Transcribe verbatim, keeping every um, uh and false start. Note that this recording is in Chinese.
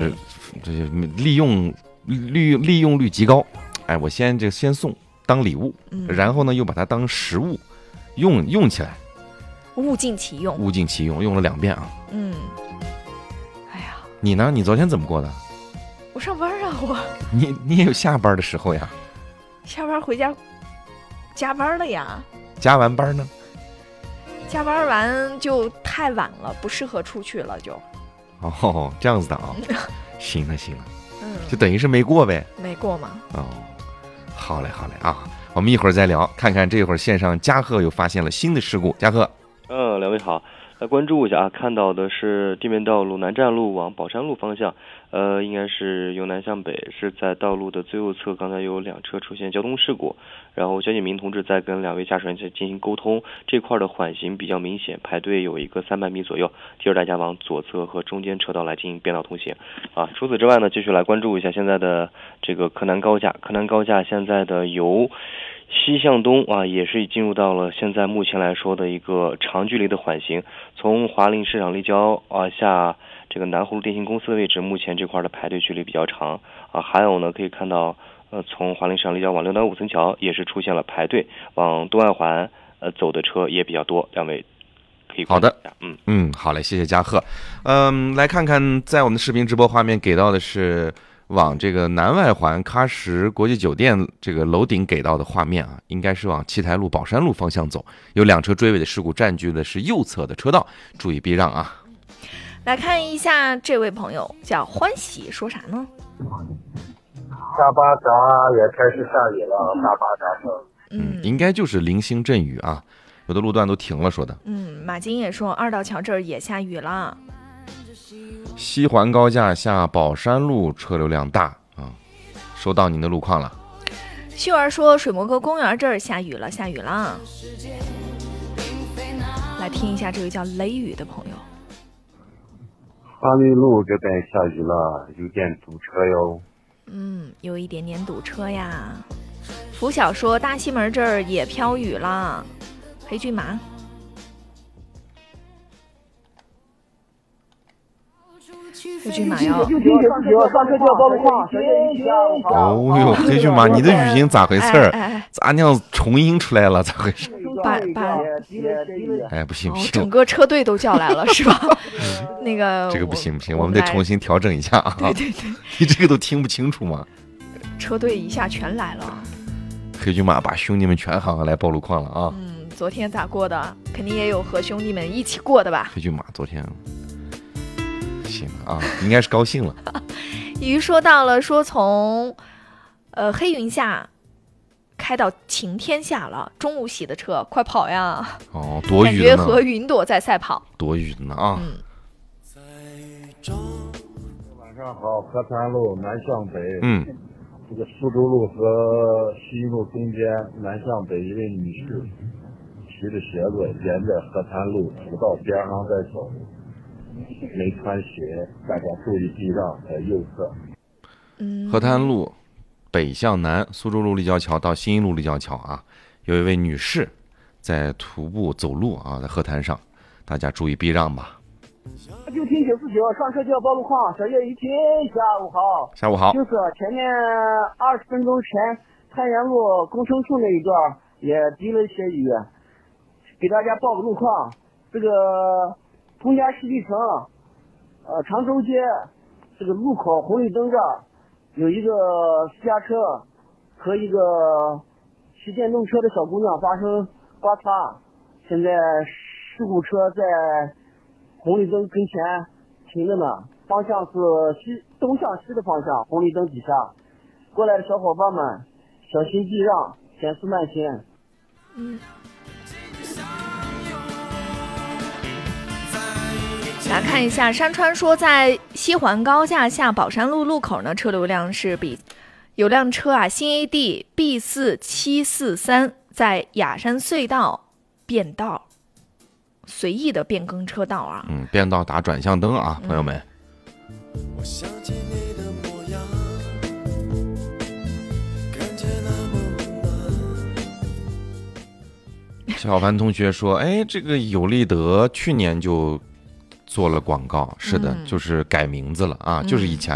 就是这利用利利用率极高。哎，我先这先送当礼物，嗯、然后呢又把它当食物用用起来， 物尽其用， 物尽其用，用了两遍啊。 嗯，哎呀， 你呢？你昨天怎么过的？ 我上班啊，我。 你你也有下班的时候呀？ 下班回家加班了呀。 加完班呢？ 加班完就太晚了，不适合出去了就。 哦，这样子的啊。行了行了， 嗯， 就等于是没过呗。 没过嘛。 哦，好嘞好嘞啊，我们一会儿再聊，看看这会儿线上嘉禾又发现了新的事故。嘉禾， 嗯，两位好，来关注一下啊，看到的是地面道路南站路往宝山路方向，呃，应该是由南向北，是在道路的最右侧，刚才有两车出现交通事故，然后交警民同志在跟两位驾驶员进行沟通，这块的缓行比较明显，排队有一个三百米左右，提示大家往左侧和中间车道来进行变道通行啊。除此之外呢，继续来关注一下现在的这个柯南高架，柯南高架现在的由西向东啊，也是进入到了现在目前来说的一个长距离的缓行，从华林市场立交啊下这个南湖路电信公司的位置，目前这块的排队距离比较长啊。还有呢，可以看到呃从华林市场立交往六南五层桥也是出现了排队，往东二环呃走的车也比较多，两位可以好的， 嗯嗯，好嘞，谢谢嘉禾。嗯，来看看在我们的视频直播画面给到的是往这个南外环喀什国际酒店这个楼顶给到的画面啊，应该是往七台路宝山路方向走，有两车追尾的事故，占据的是右侧的车道，注意避让啊。 来看一下这位朋友叫欢喜，说啥呢？ 沙巴闸也开始下雨了，沙巴闸上。 嗯，应该就是零星阵雨啊，有的路段都停了，说的。 嗯，马金也说二道桥这儿也下雨了。 西环高架下宝山路车流量大啊，收到您的路况了。 秀儿说水墨阁公园这儿下雨了，下雨了。来听一下这位叫雷雨的朋友。 花绿路这边下雨了，有点堵车哟。 嗯，有一点点堵车呀。福晓说大西门这儿也飘雨了。黑骏马。黑骏马要哦哟，黑骏马，你的语音咋回事儿？ 哎哎咋那样重音出来了？咋回事？ 把把哎，不行不行， 哦，整个车队都叫来了是吧？那个这个不行不行，我们得重新调整一下啊！ 对对对， 你这个都听不清楚吗？ 车队一下全来了。 黑骏马把兄弟们全喊来报路况了啊！ 嗯，昨天咋过的？肯定也有和兄弟们一起过的吧？ 黑骏马昨天。行啊，应该是高兴了。 鱼说到了，说从呃黑云下开到晴天下了，中午洗的车，快跑呀！ 哦，躲雨感觉和云朵在赛跑， 躲雨呢啊！ 嗯。 晚上好，河滩路南向北， 嗯， 这个苏州路和西路中间南向北，一位女士提着鞋子沿着河滩路主道边上在走。没穿鞋，大家注意避让，在右侧。 嗯， 河滩路北向南，苏州路立交桥到新一路立交桥啊，有一位女士在徒步走路啊，在河滩上，大家注意避让吧。 就听九四九上车就要报路况，小叶一听，下午好， 下午好。 就是前面二十分钟前太原路工程处那一段也滴了一些雨，给大家报个路况。这个通家世纪城，呃，常州街这个路口红绿灯这儿有一个私家车和一个骑电动车的小姑娘发生刮擦，现在事故车在红绿灯跟前停着呢，方向是西东向西的方向，红绿灯底下，过来的小伙伴们小心避让，减速慢行。 嗯。来看一下，山川说在西环高架下宝山路路口呢，车流量是比有辆车啊，新 A D B 四七四三在雅山隧道变道，随意的变更车道啊。 嗯，变道打转向灯啊，朋友们。 我想起你的模样，感觉那么温暖。 小凡同学说，哎，这个有利德去年就做了广告，是的， 嗯、 就是改名字了啊，嗯、就是以前